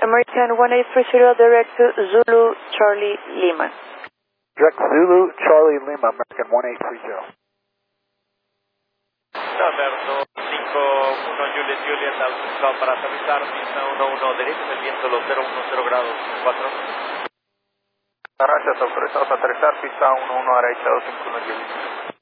American 1830, direct to Zulu Charlie Lima. Direct Zulu Charlie Lima, American 1830. Alberto 51 Juliet, autorizado para aterrizar, pista 11 derecho, el viento los 010 grados 4. Gracias, autorizados a aterrizar, pista 11 derecha, 251 Juliet.